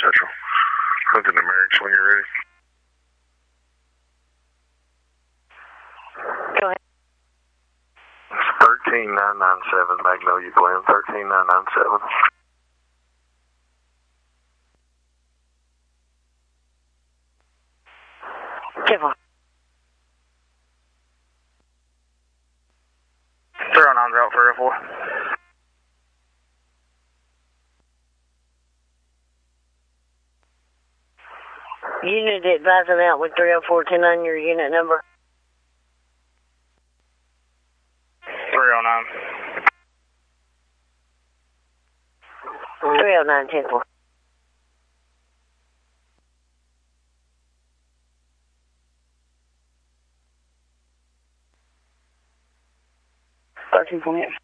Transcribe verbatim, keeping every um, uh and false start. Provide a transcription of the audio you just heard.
Central. Clinton to Merrick, when you're ready. Go ahead. It's thirteen nine nine seven, Magnolia Glen, thirteen nine nine seven. Careful. zero nine zero for four. Unit advising out with three oh four ten nine, your unit number. three oh nine. three oh nine ten four. thirteen point eight.